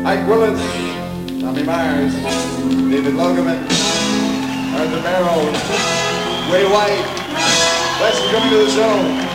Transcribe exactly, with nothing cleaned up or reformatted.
Mike Willis, Tommy Myers, David Logeman, Arthur Barrow, Way White. Let's come to the show.